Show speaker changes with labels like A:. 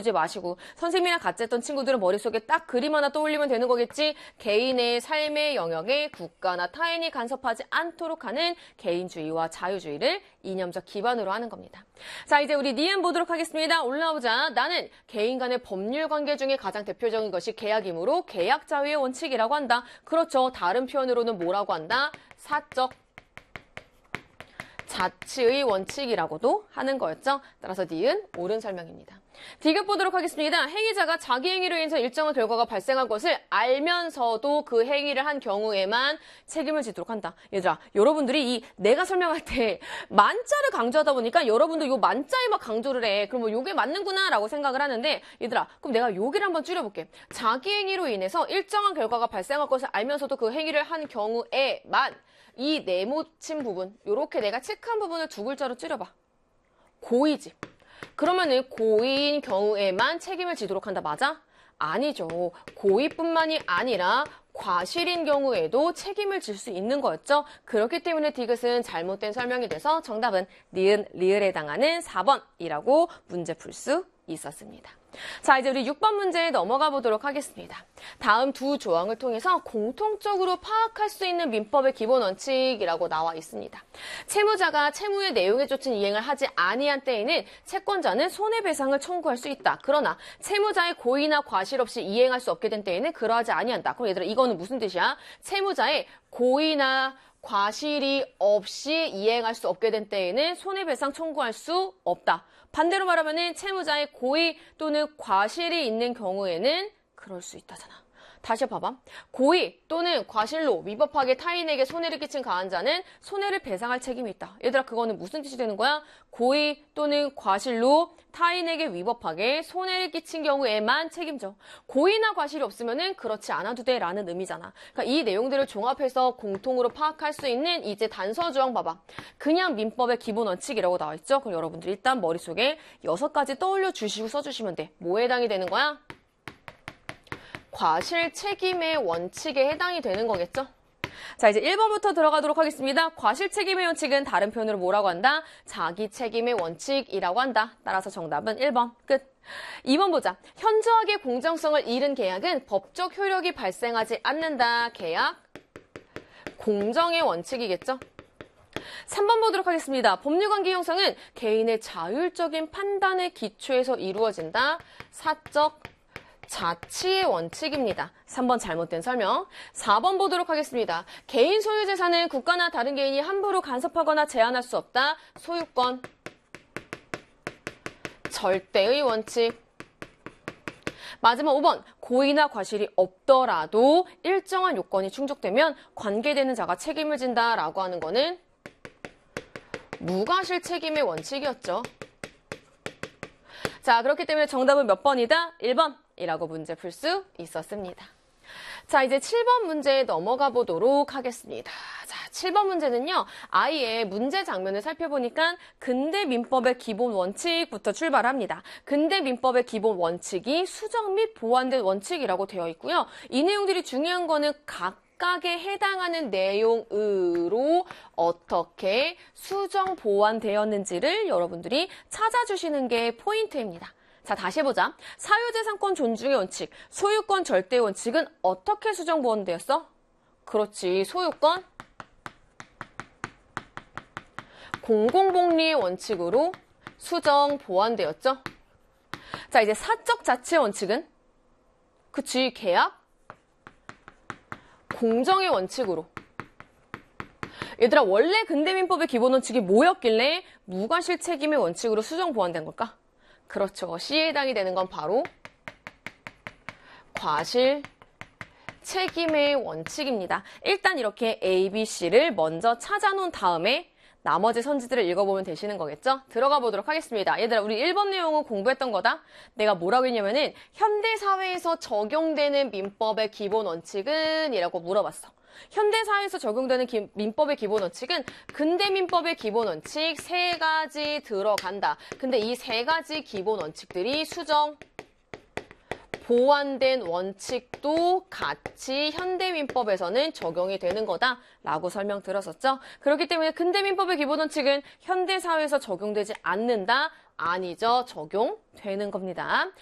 A: 외우지 마시고 선생님이랑 같이 했던 친구들은 머릿속에 딱 그림 하나 떠올리면 되는 거겠지. 개인의 삶의 영역에 국가나 타인이 간섭하지 않도록 하는 개인주의와 자유주의를 이념적 기반으로 하는 겁니다. 자, 이제 우리 니은 보도록 하겠습니다. 올라오자. 나는 개인 간의 법률 관계 중에 가장 대표적인 것이 계약이므로 계약 자유의 원칙이라고 한다. 그렇죠. 다른 표현으로는 뭐라고 한다? 사적 자치의 원칙이라고도 하는 거였죠. 따라서 니은 옳은 설명입니다. 디귿 보도록 하겠습니다. 행위자가 자기 행위로 인해서 일정한 결과가 발생한 것을 알면서도 그 행위를 한 경우에만 책임을 지도록 한다. 얘들아, 여러분들이 내가 설명할 때 만자를 강조하다 보니까 여러분도 요 만자에 막 강조를 해. 그럼 뭐 요게 맞는구나 라고 생각을 하는데 얘들아, 그럼 내가 요기를 한번 줄여볼게. 자기 행위로 인해서 일정한 결과가 발생할 것을 알면서도 그 행위를 한 경우에만 이 네모친 부분, 요렇게 내가 체크한 부분을 두 글자로 줄여봐. 고의지. 그러면은 고의인 경우에만 책임을 지도록 한다. 맞아? 아니죠. 고의뿐만이 아니라 과실인 경우에도 책임을 질 수 있는 거였죠. 그렇기 때문에 디귿은 잘못된 설명이 돼서 정답은 니은, 리을에 해당하는 4번이라고 문제 풀 수 있었습니다. 자, 이제 우리 6번 문제에 넘어가 보도록 하겠습니다. 다음 두 조항을 통해서 공통적으로 파악할 수 있는 민법의 기본 원칙이라고 나와 있습니다. 채무자가 채무의 내용에 쫓은 이행을 하지 아니한 때에는 채권자는 손해배상을 청구할 수 있다. 그러나 채무자의 고의나 과실 없이 이행할 수 없게 된 때에는 그러하지 아니한다. 그럼 얘들아, 이거는 무슨 뜻이야? 채무자의 고의나 과실이 없이 이행할 수 없게 된 때에는 손해배상 청구할 수 없다. 반대로 말하면 채무자의 고의 또는 과실이 있는 경우에는 그럴 수 있다잖아. 다시 봐봐. 고의 또는 과실로 위법하게 타인에게 손해를 끼친 가한자는 손해를 배상할 책임이 있다. 얘들아, 그거는 무슨 뜻이 되는 거야? 고의 또는 과실로 타인에게 위법하게 손해를 끼친 경우에만 책임져. 고의나 과실이 없으면은 그렇지 않아도 돼라는 의미잖아. 그러니까 이 내용들을 종합해서 공통으로 파악할 수 있는 이제 단서 조항 봐봐. 그냥 민법의 기본 원칙이라고 나와 있죠. 그럼 여러분들 일단 머릿속에 6가지 떠올려 주시고 써주시면 돼. 뭐에 해당이 되는 거야? 과실 책임의 원칙에 해당이 되는 거겠죠? 자, 이제 1번부터 들어가도록 하겠습니다. 과실 책임의 원칙은 다른 표현으로 뭐라고 한다? 자기 책임의 원칙이라고 한다. 따라서 정답은 1번. 끝. 2번 보자. 현저하게 공정성을 잃은 계약은 법적 효력이 발생하지 않는다. 계약 공정의 원칙이겠죠? 3번 보도록 하겠습니다. 법률관계 형성은 개인의 자율적인 판단의 기초에서 이루어진다. 사적 자치의 원칙입니다. 3번 잘못된 설명. 4번 보도록 하겠습니다. 개인 소유 재산은 국가나 다른 개인이 함부로 간섭하거나 제한할 수 없다. 소유권 절대의 원칙. 마지막 5번. 고의나 과실이 없더라도 일정한 요건이 충족되면 관계되는 자가 책임을 진다라고 하는 거는 무과실 책임의 원칙이었죠. 자, 그렇기 때문에 정답은 몇 번이다? 1번. 이라고 문제 풀 수 있었습니다. 자, 이제 7번 문제에 넘어가 보도록 하겠습니다. 자, 7번 문제는요, 아예 문제 장면을 살펴보니까 근대 민법의 기본 원칙부터 출발합니다. 근대 민법의 기본 원칙이 수정 및 보완된 원칙이라고 되어 있고요. 이 내용들이 중요한 거는 각각에 해당하는 내용으로 어떻게 수정 보완되었는지를 여러분들이 찾아주시는 게 포인트입니다. 자, 다시 해보자. 사유재산권 존중의 원칙, 소유권 절대 원칙은 어떻게 수정 보완되었어? 그렇지, 소유권 공공복리의 원칙으로 수정 보완되었죠. 자, 이제 사적 자치의 원칙은 그치, 계약 공정의 원칙으로. 얘들아, 원래 근대민법의 기본 원칙이 뭐였길래 무과실 책임의 원칙으로 수정 보완된 걸까? 그렇죠. C에 해당이 되는 건 바로 과실 책임의 원칙입니다. 일단 이렇게 A, B, C를 먼저 찾아놓은 다음에 나머지 선지들을 읽어보면 되시는 거겠죠? 들어가 보도록 하겠습니다. 얘들아, 우리 1번 내용은 공부했던 거다. 내가 뭐라고 했냐면은 현대사회에서 적용되는 민법의 기본 원칙은? 이라고 물어봤어. 현대사회에서 적용되는 민법의 기본 원칙은 근대민법의 기본 원칙 3가지 들어간다. 근데 이 3가지 기본 원칙들이 수정, 보완된 원칙도 같이 현대민법에서는 적용이 되는 거다라고 설명드렸었죠. 그렇기 때문에 근대민법의 기본 원칙은 현대사회에서 적용되지 않는다? 아니죠. 적용되는 겁니다.